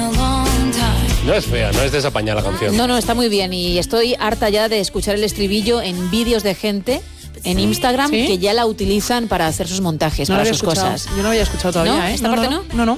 No es fea, no es desapañada la canción. No, está muy bien y estoy harta ya de escuchar el estribillo en vídeos de gente en Instagram, ¿sí?, que ya la utilizan para hacer sus montajes, para sus cosas. Yo no había escuchado todavía, ¿No? ¿Esta parte no? No.